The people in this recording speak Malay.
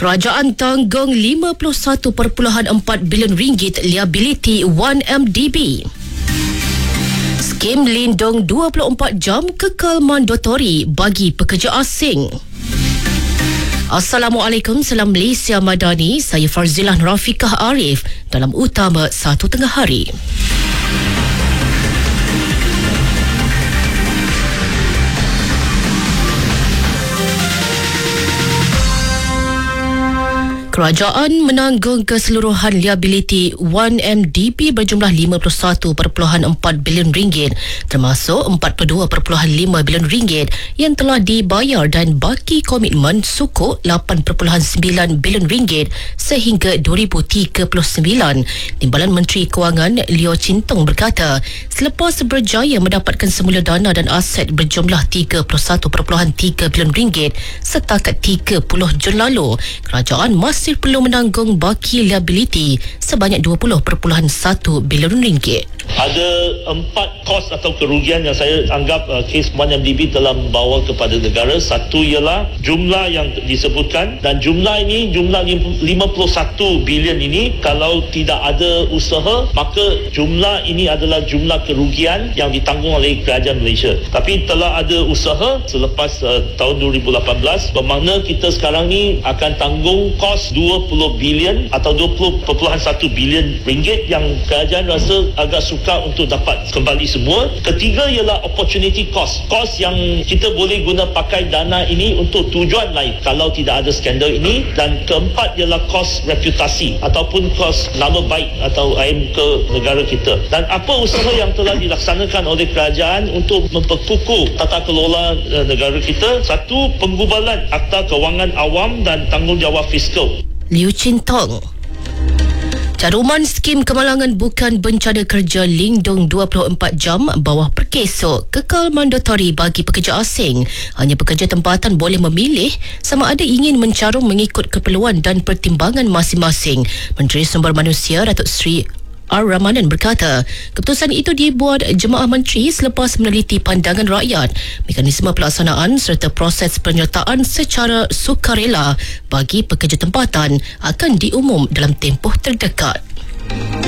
Kerajaan tanggung RM51.4 bilion liability 1MDB. Skim lindung 24 jam kekal mandatori bagi pekerja asing. Assalamualaikum, salam Malaysia Madani. Saya Farzilah Rafiqah Arif dalam Utama 1 Tengah Hari. Kerajaan menanggung keseluruhan liability 1MDB berjumlah RM51.4 bilion, termasuk RM42.5 bilion yang telah dibayar dan baki komitmen sukuk RM8.9 bilion sehingga 2039. Timbalan Menteri Kewangan Leo Chin Tong berkata, selepas berjaya mendapatkan semula dana dan aset berjumlah RM31.3 bilion setakat 30 Jun lalu, kerajaan masih perlu menanggung baki liability sebanyak RM20.1 bilion. Ada 4 kos atau kerugian yang saya anggap kes 1MDB telah membawa kepada negara. Satu ialah jumlah yang disebutkan, dan jumlah 51 bilion ini kalau tidak ada usaha, maka jumlah ini adalah jumlah kerugian yang ditanggung oleh kerajaan Malaysia. Tapi telah ada usaha selepas tahun 2018, bermakna kita sekarang ni akan tanggung kos 20 bilion atau 20.1 bilion ringgit yang kerajaan rasa agak sukar untuk dapat kembali semua. Ketiga ialah opportunity cost. Kos yang kita boleh guna pakai dana ini untuk tujuan lain kalau tidak ada skandal ini. Dan keempat ialah kos reputasi ataupun kos nama baik atau aim ke negara kita. Dan apa usaha yang telah dilaksanakan oleh kerajaan untuk memperkukuh tata kelola negara kita? Satu, penggubalan Akta Kewangan Awam dan tanggungjawab fiskal. Liu Chin Tong. Caruman skim kemalangan bukan bencana kerja lindung 24 jam bawah perkesok kekal mandatori bagi pekerja asing. Hanya pekerja tempatan boleh memilih sama ada ingin mencarum mengikut keperluan dan pertimbangan masing-masing. Menteri Sumber Manusia Datuk Seri Ramanan berkata, keputusan itu dibuat Jemaah Menteri selepas meneliti pandangan rakyat, mekanisme pelaksanaan serta proses penyertaan secara sukarela bagi pekerja tempatan akan diumum dalam tempoh terdekat.